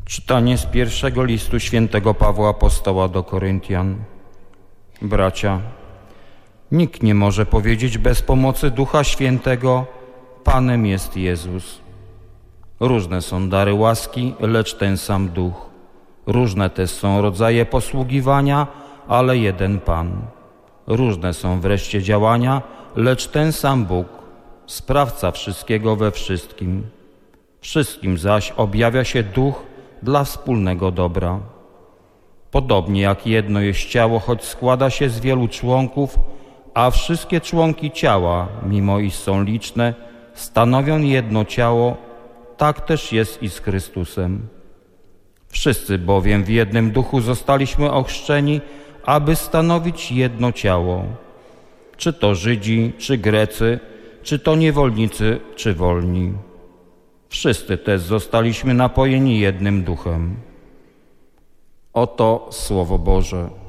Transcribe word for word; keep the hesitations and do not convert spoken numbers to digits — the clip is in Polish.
Czytanie z pierwszego listu świętego Pawła Apostoła do Koryntian. Bracia, nikt nie może powiedzieć bez pomocy Ducha Świętego: Panem jest Jezus. Różne są dary łaski, lecz ten sam Duch. Różne też są rodzaje posługiwania, ale jeden Pan. Różne są wreszcie działania, lecz ten sam Bóg, sprawca wszystkiego we wszystkim. Wszystkim zaś objawia się Duch dla wspólnego dobra. Podobnie jak jedno jest ciało, choć składa się z wielu członków, a wszystkie członki ciała, mimo iż są liczne, stanowią jedno ciało, tak też jest i z Chrystusem. Wszyscy bowiem w jednym duchu zostaliśmy ochrzczeni, aby stanowić jedno ciało. Czy to Żydzi, czy Grecy, czy to niewolnicy, czy wolni. Wszyscy też zostaliśmy napojeni jednym duchem. Oto Słowo Boże.